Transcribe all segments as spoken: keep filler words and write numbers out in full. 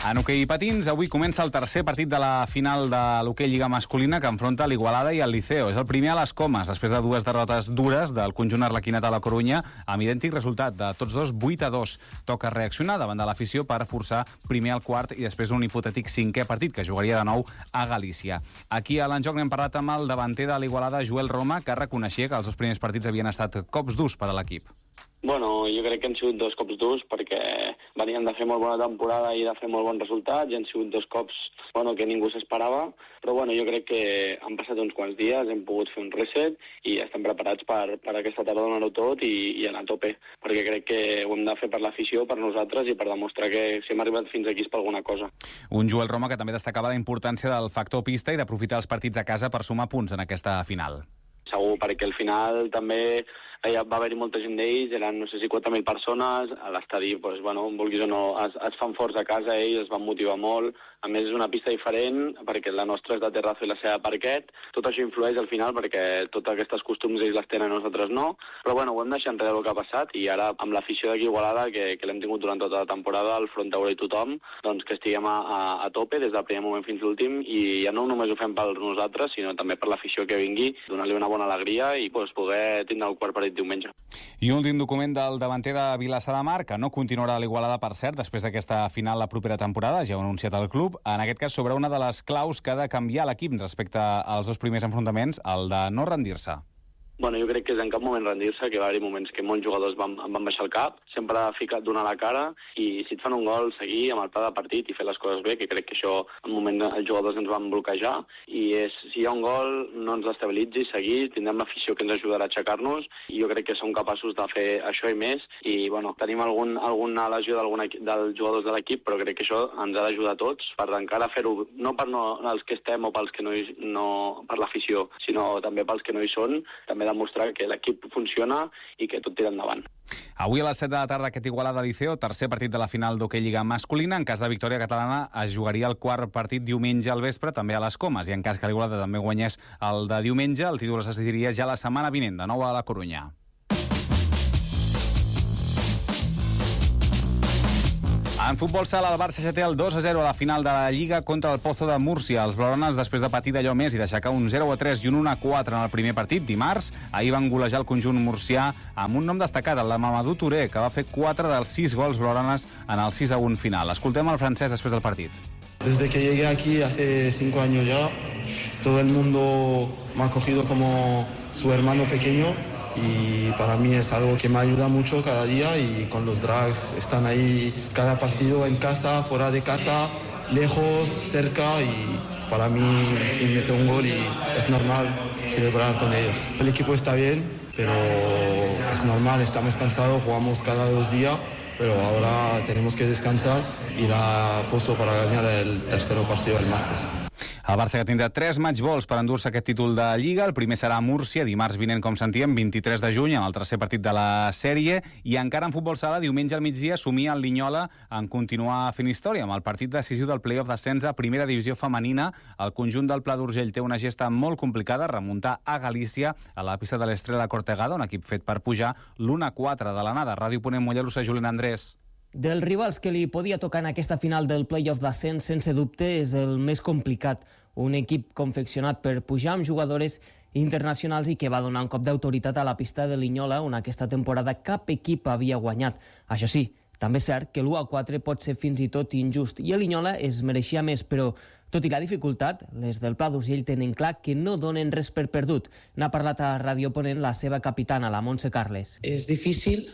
En hoquei patins, avui comença el tercer partit de la final de l'hoquei Lliga masculina que enfronta l'Igualada i el Liceo. És el primer a les Comes, després de dues derrotes dures del conjunt arlequinat a la Corunya, amb idèntic resultat de tots dos vuit a dos. Toca reaccionar davant de l'afició per forçar primer al quart i després un hipotètic cinquè partit que jugaria de nou a Galícia. Aquí a l'enjoc n'hem parlat amb el davanter de l'Igualada, Joel Roma, que reconeixia que els dos primers partits havien estat cops durs per a l'equip. Bueno, jo crec que han sigut dos cops durs perquè venien de fer molt bona temporada i de fer molt bons resultats i han sigut dos cops bueno, que ningú s'esperava, però bueno, jo crec que han passat uns quants dies, hem pogut fer un reset i estem preparats per, per aquesta tarda donar-ho tot i, i anar a tope, perquè crec que ho hem de fer per l'afició, per nosaltres i per demostrar que si hem arribat fins aquí és per alguna cosa. Un Joel Roma que també destacava la importància del factor pista i d'aprofitar els partits a casa per sumar punts en aquesta final. Segur, perquè al final també va haver-hi molta gent d'ells, eren no sé si quatre mil persones, a l'estadi, doncs, bueno, vulguis o no, es, es fan forts a casa, ells es van motivar molt, a més és una pista diferent, perquè la nostra és de terrazo i la seva parquet, tot això influeix al final perquè totes aquestes costums ells les tenen, nosaltres no, però bueno, ho hem deixat enrere el que ha passat i ara amb l'afició d'aquí Igualada, que, que l'hem tingut durant tota la temporada, al front taula i tothom, doncs que estiguem a, a, a tope des del primer moment fins l'últim i ja no només ho fem per nosaltres, sinó també per l'afició que vingui, donar-li una bona alegria i pues, poder tindre el quart partit diumenge. I un últim document del davanter de Vilassar de Mar, que no continuarà a l'Igualada, per cert, després d'aquesta final la propera temporada, ja ho ha anunciat el club, en aquest cas sobre una de les claus que ha de canviar l'equip respecte als dos primers enfrontaments, el de no rendir-se. Bueno, jo crec que és en cap moment rendir-se, que va haver moments que molts jugadors van, van baixar el cap, sempre ha ficat donar la cara i si et fan un gol, seguir amb el pla de partit i fer les coses bé, que crec que això en un moment els jugadors ens van bloquejar i és, si hi ha un gol no ens destabilitzi, seguir, tindrem l'afició que ens ajudarà a aixecar-nos i jo crec que som capaços de fer això i més i bueno, tenim algun, alguna lesió dels jugadors de l'equip, però crec que això ens ha d'ajudar a tots per encara fer-ho, no per no, els que estem o pels que no, hi, no per l'afició, sinó també pels que no hi són, també demostrar que l'equip funciona i que tot tira endavant. Avui a les set de la tarda aquest Igualada-Liceo, tercer partit de la final d'hoquei Lliga masculina. En cas de victòria catalana es jugaria el quart partit diumenge al vespre, també a les Comes, i en cas que l'Igualada també guanyés el de diumenge, el títol es decidiria ja la setmana vinent, de nou a la Corunya. En futbol sala, el Barça ja té el dos a zero a la final de la Lliga contra el Pozo de Múrcia. Els blaugranes, després de patir d'allò més i d'aixecar un zero a tres i un un a quatre en el primer partit dimarts, ahir van golejar el conjunt murcià amb un nom destacat, el de Mamadou Touré, que va fer quatre dels sis gols blaugranes en el sis a un final. Escoltem el francès després del partit. Desde que llegué aquí hace cinco años ya, todo el mundo me ha cogido como su hermano pequeño y para mí es algo que me ayuda mucho cada día y con los drags están ahí cada partido en casa, fuera de casa, lejos, cerca y para mí si mete un gol y es normal celebrar con ellos. El equipo está bien, pero es normal, estamos cansados, jugamos cada dos días, pero ahora tenemos que descansar y ir a Pozo para ganar el tercer partido del martes. El Barça que tindrà tres matchballs per endur-se aquest títol de Lliga. El primer serà a Múrcia, dimarts vinent, com sentíem, vint-i-tres de juny, en el tercer partit de la sèrie. I encara en futbol sala, diumenge al migdia, somia el Linyola en continuar fent història amb el partit decisiu del play-off d'ascens a primera divisió femenina. El conjunt del Pla d'Urgell té una gesta molt complicada, remuntar a Galícia, a la pista de l'Estrella Cortegada, un equip fet per pujar l'u a quatre de l'anada. Ràdio Ponent Mollerussa, Julián Andrés. Dels rivals que li podia tocar en aquesta final del play-off d'ascens, sense dubte, és el més complicat. Un equip confeccionat per pujar amb jugadores internacionals i que va donar un cop d'autoritat a la pista de Linyola, on aquesta temporada cap equip havia guanyat. Això sí, també és cert que l'u a quatre pot ser fins i tot injust i el Linyola es mereixia més, però tot i la dificultat, les del Pla d'Urgell tenen clar que no donen res per perdut. N'ha parlat a Ràdio Ponent la seva capitana, la Montse Carles. És difícil,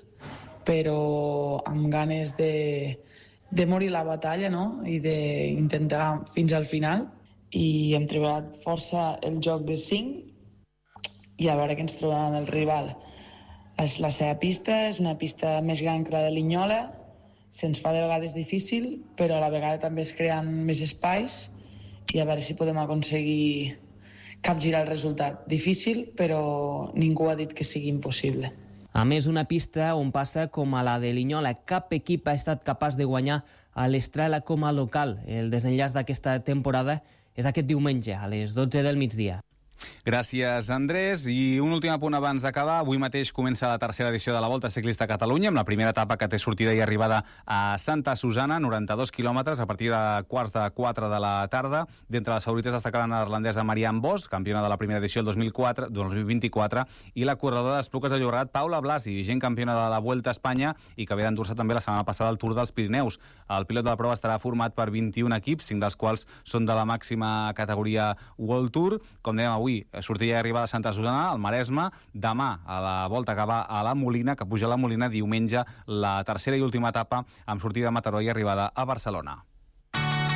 però amb ganes de, de morir la batalla, no? I d'intentar fins al final. I hem treballat força el joc de cinc i a veure què ens trobem el rival. És la seva pista, és una pista més gran que la de Linyola, se'ns fa de vegades difícil, però a la vegada també es creen més espais i a veure si podem aconseguir capgirar el resultat. Difícil, però ningú ha dit que sigui impossible. A més, una pista on passa com a la de Linyola. Cap equip ha estat capaç de guanyar a l'Estrela com a local. El desenllaç d'aquesta temporada és aquest diumenge, a les dotze del migdia. Gràcies, Andrés. I un últim apunt abans d'acabar. Avui mateix comença la tercera edició de la Volta Ciclista a Catalunya, amb la primera etapa que té sortida i arribada a Santa Susana, noranta-dos quilòmetres, a partir de quarts de quatre de la tarda. D'entre les favorites destaca la neerlandesa Marianne Vos, campiona de la primera edició del dos mil vint-i-quatre, i la corredora d'Esplugues de Llobregat, Paula Blasi, gent campiona de la Vuelta a Espanya i que ve d'endur-se també la setmana passada al Tour dels Pirineus. El pilot de la prova estarà format per vint-i-un equips, cinc dels quals són de la màxima categoria World Tour. Com dèiem avui, sortida i arribada a Santa Susana, al Maresme. Demà, a la Volta que va a la Molina, que puja a la Molina. Diumenge, la tercera i última etapa, amb sortida a Mataró i arribada a Barcelona.